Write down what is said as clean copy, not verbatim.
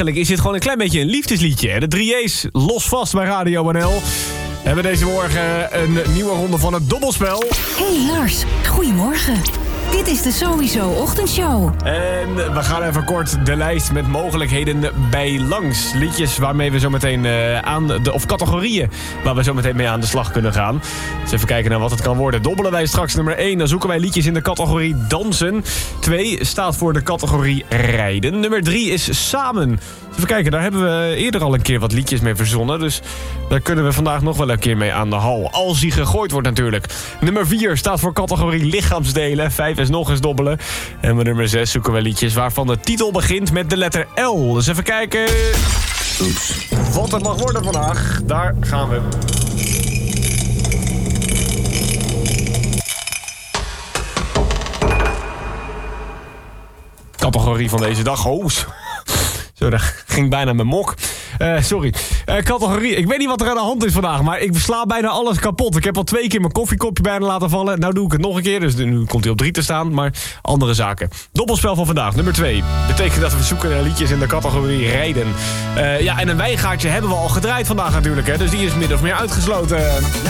eigenlijk is dit gewoon een klein beetje een liefdesliedje. Hè? De 3J's los vast bij Radio NL. We hebben deze morgen een nieuwe ronde van het dobbelspel. Hey Lars, goedemorgen. Dit is de Sowieso Ochtendshow. En we gaan even kort de lijst met mogelijkheden bij langs. Liedjes waarmee we zo meteen of categorieën waar we zo meteen mee aan de slag kunnen gaan. Dus even kijken naar wat het kan worden. Dobbelen wij straks nummer 1, dan zoeken wij liedjes in de categorie dansen. 2 staat voor de categorie rijden. Nummer 3 is samen. Even kijken, daar hebben we eerder al een keer wat liedjes mee verzonnen. Dus daar kunnen we vandaag nog wel een keer mee aan de hal. Als die gegooid wordt natuurlijk. Nummer 4 staat voor categorie lichaamsdelen. 5 is nog eens dobbelen. En met nummer 6 zoeken we liedjes waarvan de titel begint met de letter L. Dus even kijken. Oeps. Wat het mag worden vandaag. Daar gaan we. Categorie van deze dag. Oh, zo, daar ging bijna mijn mok. Sorry. Categorie. Ik weet niet wat er aan de hand is vandaag, maar ik sla bijna alles kapot. Ik heb al 2 keer mijn koffiekopje bijna laten vallen. Nou doe ik het nog een keer, dus nu komt hij op 3 te staan. Maar andere zaken. Dobbelspel van vandaag, nummer 2. Betekent dat we zoeken naar liedjes in de categorie rijden. En een wijngaartje hebben we al gedraaid vandaag natuurlijk. Hè, dus die is min of meer uitgesloten.